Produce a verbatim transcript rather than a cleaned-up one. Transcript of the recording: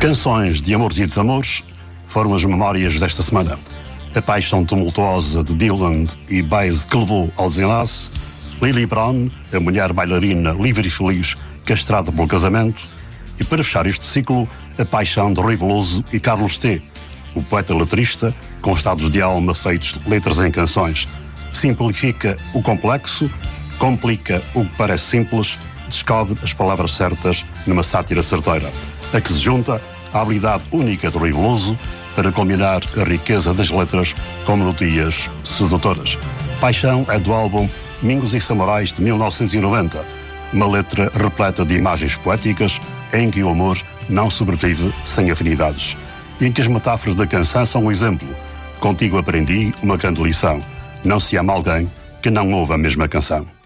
Canções de amores e desamores foram as memórias desta semana. A paixão tumultuosa de Dylan e Baez que levou ao desenlace, Lily Brown, a mulher bailarina livre e feliz, castrada pelo casamento, e para fechar este ciclo, a paixão de Rui Veloso e Carlos T., o poeta letrista com estados de alma feitos de letras em canções. Simplifica o complexo, complica o que parece simples, descobre as palavras certas numa sátira certeira, a que se junta a habilidade única de Rui Veloso para combinar a riqueza das letras com melodias sedutoras. Paixão é do álbum Mingos e Samurais de mil novecentos e noventa, uma letra repleta de imagens poéticas em que o amor não sobrevive sem afinidades e em que as metáforas da canção são um exemplo. Contigo aprendi uma grande lição: não se ama alguém que não ouve a mesma canção.